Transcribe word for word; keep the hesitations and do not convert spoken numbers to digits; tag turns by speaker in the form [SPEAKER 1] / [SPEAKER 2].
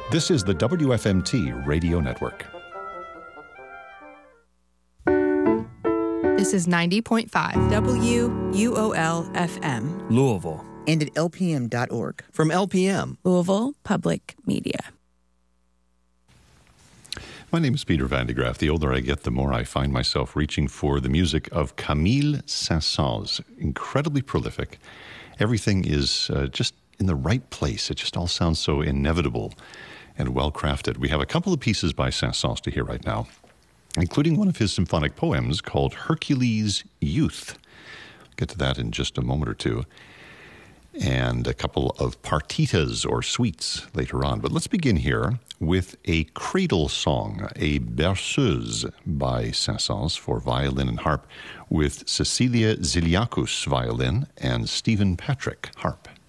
[SPEAKER 1] This is the W F M T Radio Network.
[SPEAKER 2] This is ninety point five
[SPEAKER 3] W U O L F M.
[SPEAKER 4] Louisville.
[SPEAKER 5] And at L P M dot org.
[SPEAKER 4] From L P M.
[SPEAKER 3] Louisville Public Media.
[SPEAKER 1] My name is Peter Van de Graaff. The older I get, the more I find myself reaching for the music of Camille Saint-Saëns. Incredibly prolific. Everything is uh, just in the right place. It just all sounds so inevitable and well-crafted. We have a couple of pieces by Saint-Saëns to hear right now, including one of his symphonic poems called Hercules' Youth. I'll get to that in just a moment or two. And a couple of partitas or suites later on. But let's begin here with a cradle song, a berceuse by Saint-Saëns for violin and harp, with Cecilia Ziliakus violin and Stephen Patrick harp.